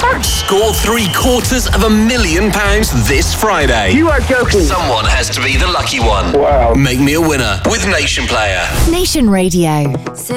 What? Score £750,000 this Friday. You are joking. Someone has to be the lucky one. Wow. Make me a winner with Nation Player. Nation Radio.